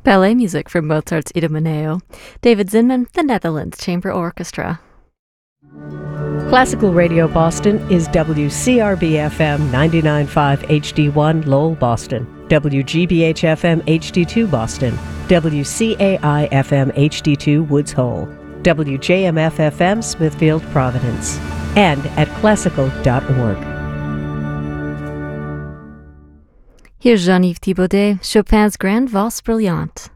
Ballet music from Mozart's Idomeneo. David Zinman, the Netherlands Chamber Orchestra. Classical Radio Boston is WCRB-FM 99.5 HD1 Lowell, Boston, WGBH-FM HD2 Boston, WCAI-FM HD2 Woods Hole, WJMF-FM Smithfield, Providence, and at classical.org. Here's Jean-Yves Thibaudet, Chopin's Grande Valse Brillante.